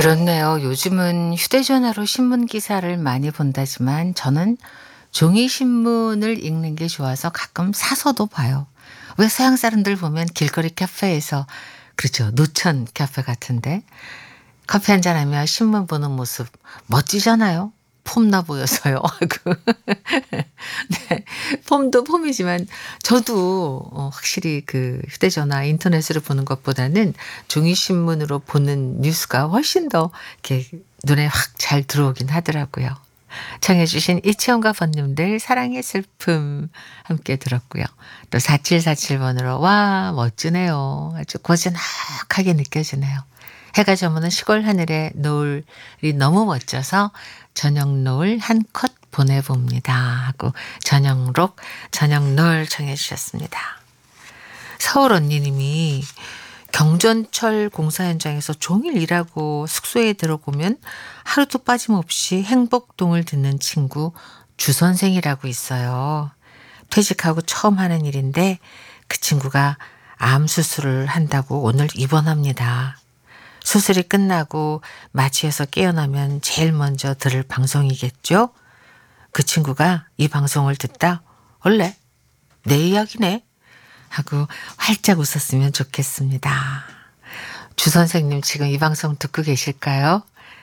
그렇네요. 요즘은 휴대전화로 신문 기사를 많이 본다지만 저는 종이 신문을 읽는 게 좋아서 가끔 사서도 봐요. 왜 서양 사람들 보면 길거리 카페에서 그렇죠. 노천 카페 같은데 커피 한잔 하며 신문 보는 모습 멋지잖아요. 폼나 보여서요. 하고. 네. 폼도 폼이지만 저도 확실히 그 휴대전화 인터넷으로 보는 것보다는 종이 신문으로 보는 뉴스가 훨씬 더 이렇게 눈에 확 잘 들어오긴 하더라고요. 청해 주신 이치현과 번님들 사랑의 슬픔 함께 들었고요. 또 4747 번으로 와 멋지네요. 아주 고즈넉하게 느껴지네요. 해가 저무는 시골 하늘의 노을이 너무 멋져서 저녁 노을 한 컷 보내봅니다 하고 저녁록 저녁 노을 청해 주셨습니다. 서울 언니님이 경전철 공사 현장에서 종일 일하고 숙소에 들어오면 하루도 빠짐없이 행복동을 듣는 친구 주 선생이라고 있어요. 퇴직하고 처음 하는 일인데 그 친구가 암 수술을 한다고 오늘 입원합니다. 수술이 끝나고 마취해서 깨어나면 제일 먼저 들을 방송이겠죠? 그 친구가 이 방송을 듣다 원래 내 이야기네 하고 활짝 웃었으면 좋겠습니다. 주 선생님 지금 이 방송 듣고 계실까요?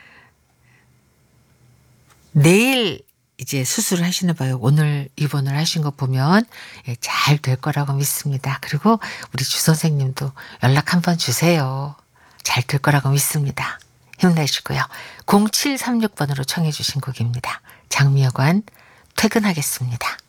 내일 이제 수술을 하시나 봐요. 오늘 입원을 하신 거 보면 잘 될 거라고 믿습니다. 그리고 우리 주 선생님도 연락 한번 주세요. 잘 될 거라고 믿습니다. 힘내시고요. 0736번으로 청해 주신 곡입니다. 장미여관 퇴근하겠습니다.